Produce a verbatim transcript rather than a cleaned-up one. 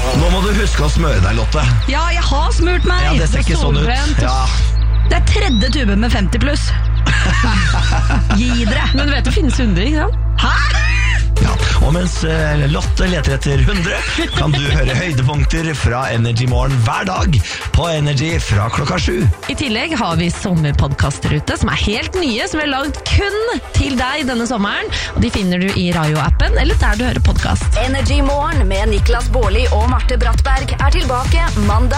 Nå må du huske å smøre deg, Lotte. Ja, jeg har smurt meg. Ja, det ser ikke sånn ut. Ja. Det er tredje tube med femti pluss. Gi dere. Men du vet det finnes hundre, ikke sant? Hæ? Ja, og mens uh, Lotte leter etter hundre, kan du høre høydepunkter fra Energy Morgen hver dag på Energy fra klokka sju. I tillegg har vi sommerpodkaster ute som er helt nye, som vi har laget kun til deg denne sommeren. Og de finner du i Radio-appen eller der du hører podcast. Energy Morgen med Niklas Baarli og Marte Brattberg er tilbake mandag